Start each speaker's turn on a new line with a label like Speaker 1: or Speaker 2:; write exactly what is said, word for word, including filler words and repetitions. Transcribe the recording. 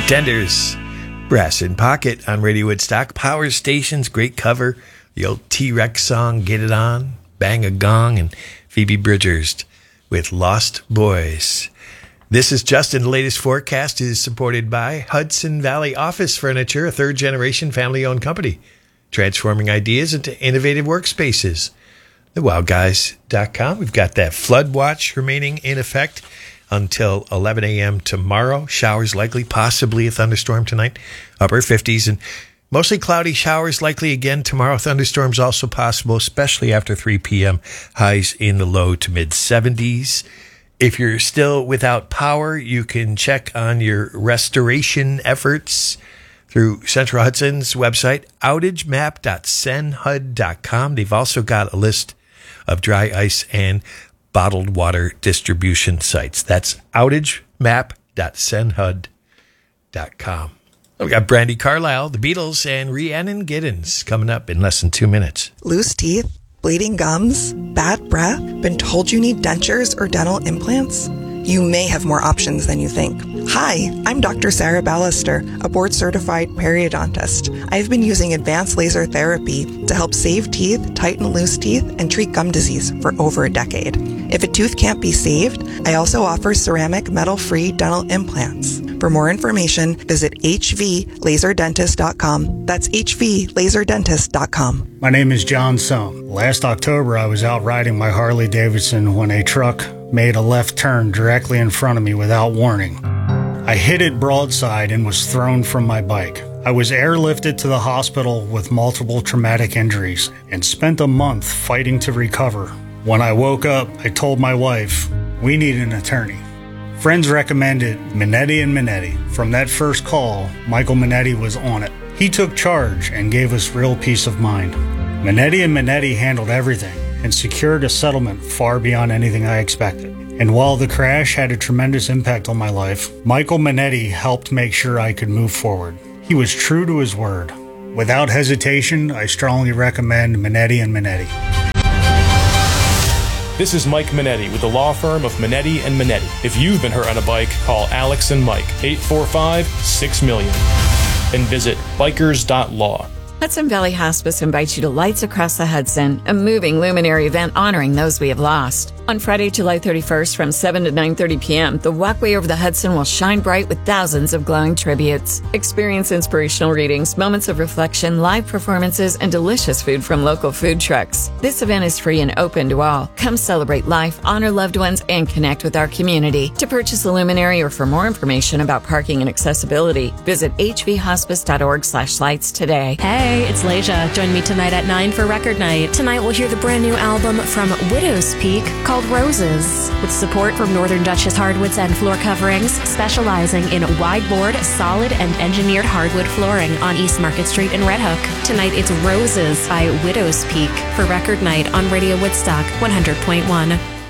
Speaker 1: Pretenders, Brass in Pocket on Radio Woodstock. Power Stations, great cover. The old T-Rex song, Get It On, Bang a Gong, and Phoebe Bridgers with Lost Boys. This is Justin. The latest forecast is supported by Hudson Valley Office Furniture, a third-generation family-owned company, transforming ideas into innovative workspaces. the wow guys dot com. We've got that flood watch remaining in effect until eleven a.m. tomorrow. Showers likely, possibly a thunderstorm tonight. Upper fifties and mostly cloudy. Showers likely again tomorrow. Thunderstorms also possible, especially after three p.m. Highs in the low to mid seventies. If you're still without power, you can check on your restoration efforts through Central Hudson's website, outage map dot sen hud dot com. They've also got a list of dry ice and bottled water distribution sites. That's outage map dot sen hud dot com. We got Brandi Carlile, the Beatles, and Rhiannon Giddens coming up in less than two minutes.
Speaker 2: Loose teeth, bleeding gums, bad breath, been told you need dentures or dental implants? You may have more options than you think. Hi, I'm Doctor Sarah Ballister, a board-certified periodontist. I've been using advanced laser therapy to help save teeth, tighten loose teeth, and treat gum disease for over a decade. If a tooth can't be saved, I also offer ceramic metal-free dental implants. For more information, visit h v laser dentist dot com. That's h v laser dentist dot com.
Speaker 3: My name is John Sohm. Last October, I was out riding my Harley Davidson when a truck made a left turn directly in front of me without warning. I hit it broadside and was thrown from my bike. I was airlifted to the hospital with multiple traumatic injuries and spent a month fighting to recover. When I woke up, I told my wife, we need an attorney. Friends recommended Minetti and Minetti. From that first call, Michael Minetti was on it. He took charge and gave us real peace of mind. Minetti and Minetti handled everything and secured a settlement far beyond anything I expected. And while the crash had a tremendous impact on my life, Michael Minetti helped make sure I could move forward. He was true to his word. Without hesitation, I strongly recommend Minetti and Minetti.
Speaker 4: This is Mike Minetti with the law firm of Minetti and Minetti. If you've been hurt on a bike, call Alex and Mike, eight four five, six million, and visit bikers dot law.
Speaker 5: Hudson Valley Hospice invites you to Lights Across the Hudson, a moving luminary event honoring those we have lost. On Friday, July thirty-first from seven to nine thirty p.m., the walkway over the Hudson will shine bright with thousands of glowing tributes. Experience inspirational readings, moments of reflection, live performances, and delicious food from local food trucks. This event is free and open to all. Come celebrate life, honor loved ones, and connect with our community. To purchase a luminary or for more information about parking and accessibility, visit h v hospice dot org slash lights today.
Speaker 6: Hey, it's Leja. Join me tonight at nine for Record Night. Tonight we'll hear the brand new album from Widow's Peak called Roses, with support from Northern Duchess Hardwoods and Floor Coverings, specializing in wide-board, solid, and engineered hardwood flooring on East Market Street in Red Hook. Tonight it's Roses by Widow's Peak for Record Night on Radio Woodstock one hundred point one.